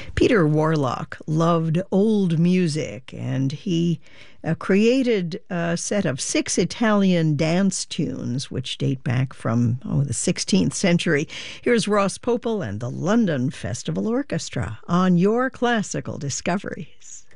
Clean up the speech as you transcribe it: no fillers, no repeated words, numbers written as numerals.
Peter Warlock loved old music, and he created a set of 6 Italian dance tunes, which date back from the 16th century. Here's Ross Popel and the London Festival Orchestra on Your Classical Discoveries.